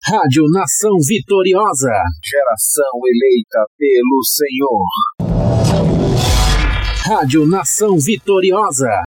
Rádio Nação Vitoriosa, geração eleita pelo Senhor. Rádio Nação Vitoriosa.